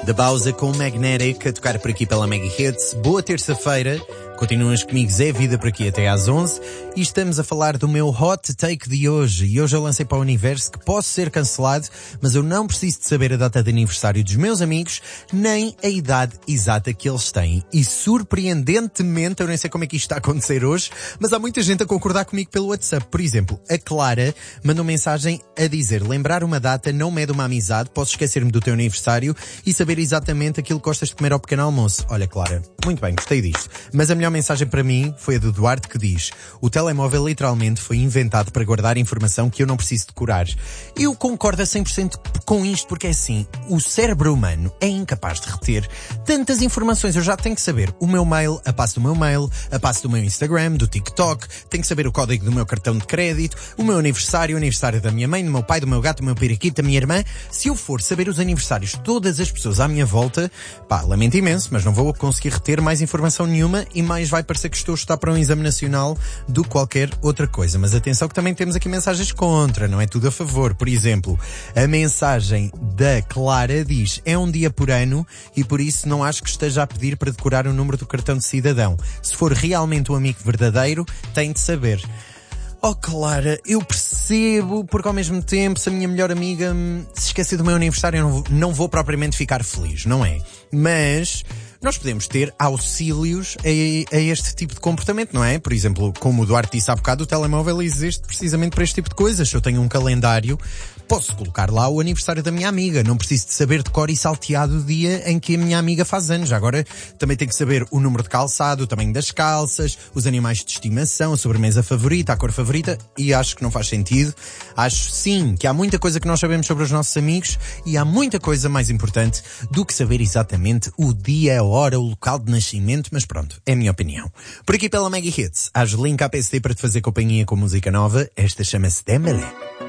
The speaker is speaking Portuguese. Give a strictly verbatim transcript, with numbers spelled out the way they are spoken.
Da Bausa com o Magnetic a tocar por aqui pela Mega Hits. Boa terça-feira. Continuas comigo, Zé Vida, por aqui até às onze. E estamos a falar do meu hot take de hoje. E hoje eu lancei para o universo que posso ser cancelado, mas eu não preciso de saber a data de aniversário dos meus amigos, nem a idade exata que eles têm. E surpreendentemente, eu nem sei como é que isto está a acontecer hoje, mas há muita gente a concordar comigo pelo WhatsApp. Por exemplo, a Clara mandou mensagem a dizer: lembrar uma data não mede uma amizade, posso esquecer-me do teu aniversário e saber exatamente aquilo que gostas de comer ao pequeno almoço. Olha, Clara, muito bem, gostei disto. Mas a melhor mensagem para mim foi a do Duarte, que diz: o telemóvel literalmente foi inventado para guardar informação que eu não preciso decorar. Eu concordo a cem por cento com isto, porque é assim, o cérebro humano é incapaz de reter tantas informações. Eu já tenho que saber o meu mail, a passo do meu mail, a passo do meu Instagram, do TikTok, tenho que saber o código do meu cartão de crédito, o meu aniversário, o aniversário da minha mãe, do meu pai, do meu gato, do meu periquito, da minha irmã. Se eu for saber os aniversários de todas as pessoas à minha volta, pá, lamento imenso, mas não vou conseguir reter mais informação nenhuma e mais vai parecer que estou a estudar para um exame nacional do que qualquer outra coisa. Mas atenção que também temos aqui mensagens contra, não é tudo a favor. Por exemplo, a mensagem da Clara diz: é um dia por ano e por isso não acho que esteja a pedir para decorar o número do cartão de cidadão. Se for realmente um amigo verdadeiro, tem de saber. Oh, Clara, eu percebo, porque ao mesmo tempo, se a minha melhor amiga se esquecer do meu aniversário, eu não vou, não vou propriamente ficar feliz, não é? Mas nós podemos ter auxílios a, a este tipo de comportamento, não é? Por exemplo, como o Duarte disse há bocado, o telemóvel existe precisamente para este tipo de coisas. Se eu tenho um calendário, posso colocar lá o aniversário da minha amiga. Não preciso de saber de cor e salteado o dia em que a minha amiga faz anos. Agora, também tenho que saber o número de calçado, o tamanho das calças, os animais de estimação, a sobremesa favorita, a cor favorita, e acho que não faz sentido. Acho sim que há muita coisa que nós sabemos sobre os nossos amigos e há muita coisa mais importante do que saber exatamente o dia, a hora, o local de nascimento, mas pronto, é a minha opinião. Por aqui pela Mega Hits, há link à P S D para te fazer companhia com música nova. Esta chama-se Dembélé.